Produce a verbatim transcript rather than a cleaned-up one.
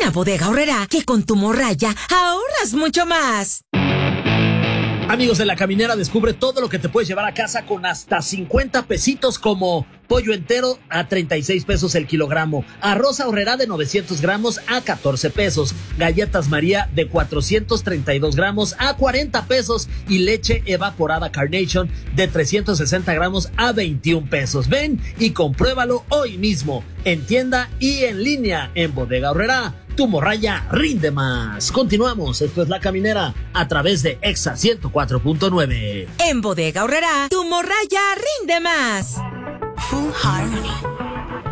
a Bodega Aurrerá, que con tu morraya ahorras mucho más. Amigos de La Caminera, descubre todo lo que te puedes llevar a casa con hasta cincuenta pesitos, como pollo entero a treinta y seis pesos el kilogramo, arroz Aurrerá de novecientos gramos a catorce pesos, galletas María de cuatrocientos treinta y dos gramos a cuarenta pesos y leche evaporada Carnation de trescientos sesenta gramos a veintiún pesos. Ven y compruébalo hoy mismo, en tienda y en línea en Bodega Aurrerá. Tu morraya rinde más. Continuamos, esto es La Caminera a través de Exa ciento cuatro punto nueve. En Bodega Aurrerá, tu morraya rinde más. Full Harmony.